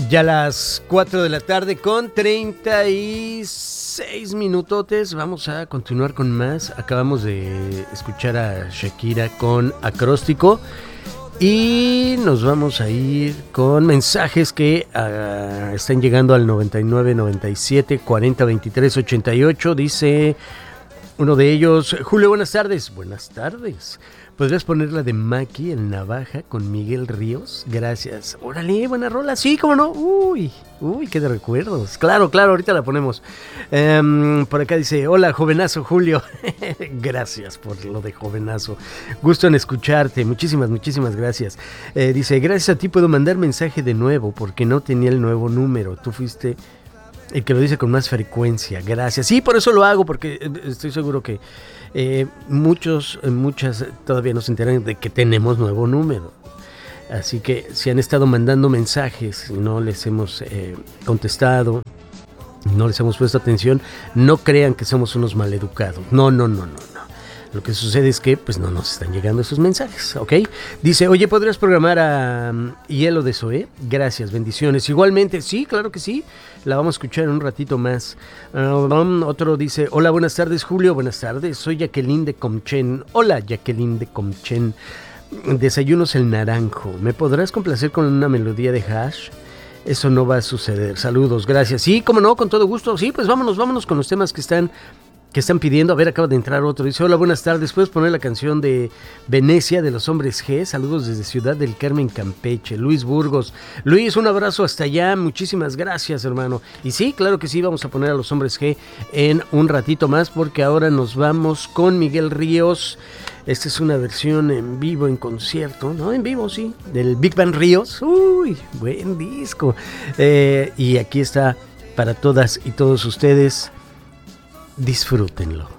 Ya las 4 de la tarde con 36 minutotes. Vamos a continuar con más. Acabamos de escuchar a Shakira con Acróstico. Y nos vamos a ir con mensajes que están llegando al 99 97 40 23 88. Dice uno de ellos: Julio, buenas tardes. Buenas tardes. ¿Podrías poner la de Maki, el Navaja, con Miguel Ríos? Gracias. Órale, buena rola. Sí, cómo no. Uy, qué de recuerdos. Claro, ahorita la ponemos. Por acá dice: hola, jovenazo Julio. Gracias por lo de jovenazo. Gusto en escucharte. Muchísimas gracias. Dice: gracias a ti puedo mandar mensaje de nuevo porque no tenía el nuevo número. Tú fuiste el que lo dice con más frecuencia. Gracias. Sí, por eso lo hago, porque estoy seguro que muchas todavía no se enteran de que tenemos nuevo número. Así que si han estado mandando mensajes y no les hemos contestado, no les hemos puesto atención, no crean que somos unos maleducados. No. Lo que sucede es que pues no nos están llegando esos mensajes, ¿ok? Dice: oye, ¿podrías programar a Hielo de Zoé? Gracias, bendiciones. Igualmente, sí, claro que sí. La vamos a escuchar en un ratito más. Otro dice: hola, buenas tardes, Julio. Buenas tardes, soy Jacqueline de Comchen. Hola, Jacqueline de Comchen. Desayunos el Naranjo. ¿Me podrás complacer con una melodía de Hash? Eso no va a suceder. Saludos, gracias. Sí, cómo no, con todo gusto. Sí, pues vámonos con los temas que están pidiendo. A ver, acaba de entrar otro. Dice: hola, buenas tardes. ¿Puedes poner la canción de Venecia de los Hombres G? Saludos desde Ciudad del Carmen, Campeche. Luis Burgos. Luis, un abrazo hasta allá. Muchísimas gracias, hermano. Y sí, claro que sí, vamos a poner a los Hombres G en un ratito más, porque ahora nos vamos con Miguel Ríos. Esta es una versión en vivo, en concierto, ¿no? En vivo, sí, del Big Band Ríos. Uy, buen disco. Y aquí está para todas y todos ustedes. Disfrútenlo.